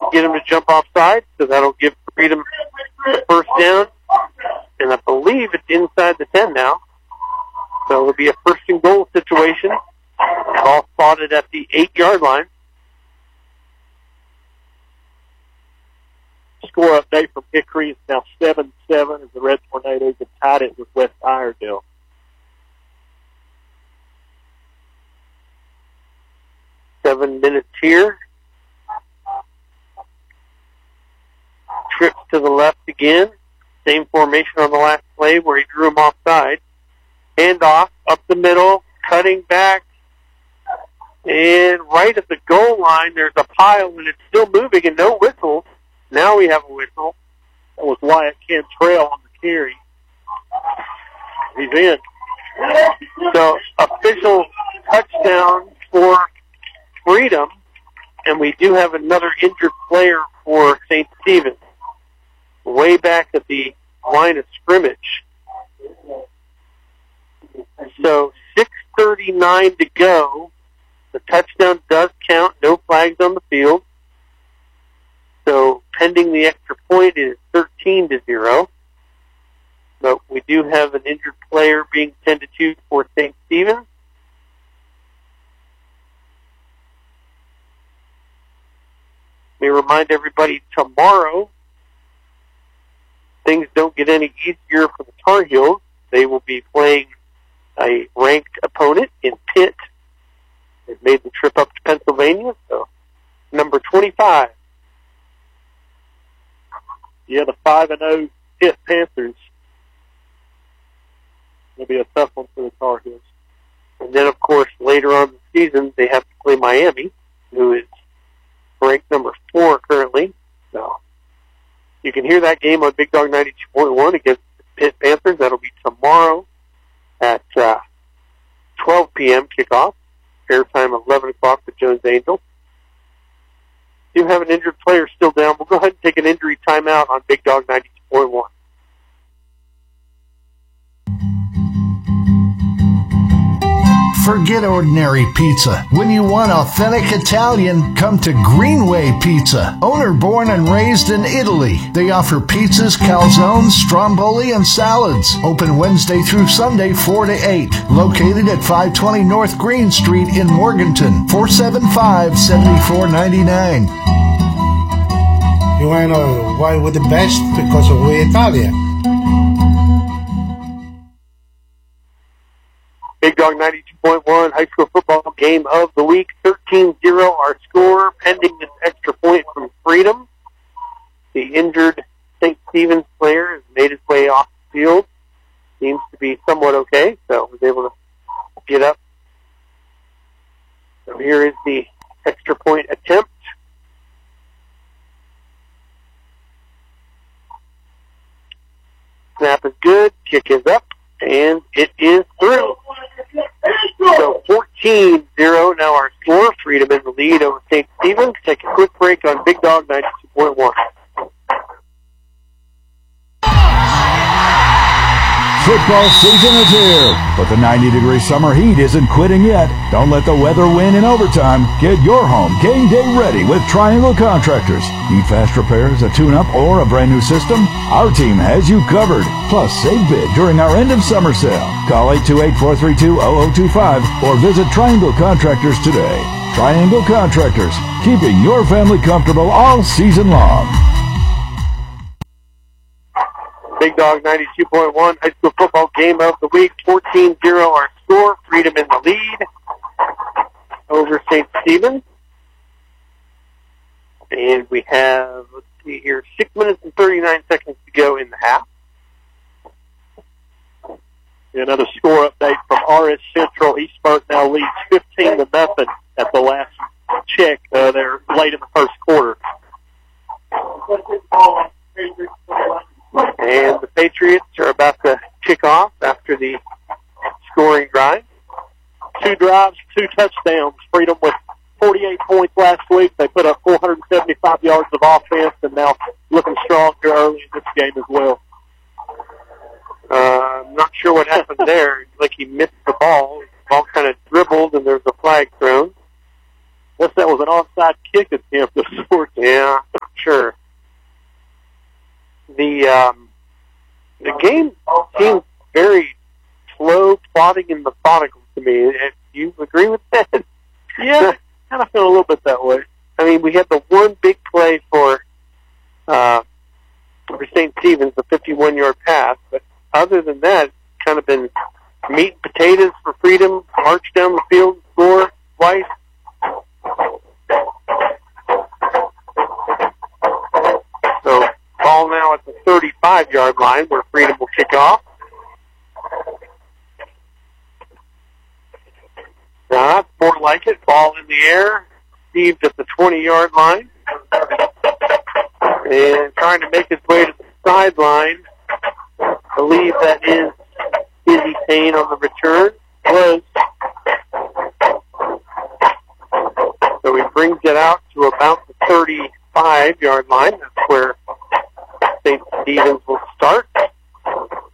get him to jump offside, so that'll give Freedom the first down. And I believe it's inside the 10 now. So it'll be a first and goal situation. Ball spotted at the 8-yard line. Score update from Hickory is now 7-7 as the Red Tornadoes have tied it with West Iredell. Seven minutes here. Trips to the left again. Same formation on the last play where he drew him offside. Handoff up the middle, cutting back. And right at the goal line, there's a pile, and it's still moving and no whistle. Now we have a whistle. That was Wyatt Cantrell on the carry. He's in. So, official touchdown for Freedom, and we do have another injured player for St. Stephen's. Way back at the line of scrimmage. So, 6:39 to go. The touchdown does count. No flags on the field. So, pending the extra point is 13-0. But we do have an injured player being tended to for St. Stephen's. Let me remind everybody, tomorrow, things don't get any easier for the Tar Heels. They will be playing a ranked opponent in Pitt. They've made the trip up to Pennsylvania, so number 25. Yeah, the 5-0 Pitt Panthers. It'll be a tough one for the Tar Heels. And then, of course, later on in the season, they have to play Miami, who is ranked number 4 currently. So you can hear that game on Big Dog 92.1 against the Pitt Panthers. That'll be tomorrow at 12 p.m. kickoff. Airtime 11 o'clock for Jones Angels. Do have an injured player still down. We'll go ahead and take an injury timeout on Big Dog 92.1. Forget ordinary pizza. When you want authentic Italian, come to Greenway Pizza. Owner born and raised in Italy. They offer pizzas, calzones, stromboli, and salads. Open Wednesday through Sunday 4 to 8. Located at 520 North Green Street in Morganton. 475-7499. You want to know why we're the best? Because we're Italian. Big Dog 92.1 high school football game of the week. 13-0 our score, pending this extra point from Freedom. The injured St. Stephen's player has made his way off the field. Seems to be somewhat okay, so was able to get up. So here is the extra point attempt. Snap is good, kick is up, and it is through. So 14-0 now our score. Freedom in the lead over St. Stephen's. Take a quick break on Big Dog 92.1. Football season is here, but the 90-degree summer heat isn't quitting yet. Don't let the weather win in overtime. Get your home game day ready with Triangle Contractors. Need fast repairs, a tune-up, or a brand new system? Our team has you covered. Plus, save big during our end of summer sale. Call 828-432-0025 or visit Triangle Contractors today. Triangle Contractors, keeping your family comfortable all season long. Big Dog 92.1 high school football game of the week. 14-0 our score. Freedom in the lead over St. Stephen's. And we have, let's see here, 6 minutes and 39 seconds to go in the half. Another score update from RS Central. East Burke now leads 15-0 at the last check. They're late in the first quarter. And the Patriots are about to kick off after the scoring drive. 2 drives, 2 touchdowns. Freedom with 48 points last week. They put up 475 yards of offense and now looking strong here early in this game as well. I'm not sure what happened there. Like he missed the ball. The ball kind of dribbled and there's a flag thrown. Guess that was an onside kick attempt of sorts. Yeah. sure. The game seems very slow, plodding, and methodical to me. Do you agree with that? Yeah, kind of feel a little bit that way. I mean, we had the one big play for St. Stephen's, the 51-yard pass, but other than that, it's kind of been meat and potatoes for Freedom, march down the field, score twice. So, ball now at the 35-yard line where Freedom will kick off. Now, that's more like it. Ball in the air, received at the 20-yard line. And trying to make his way to the sideline. I believe that is Izzy Payne on the return. Was. So he brings it out to about the 35-yard line. That's where St. Stephen's will start.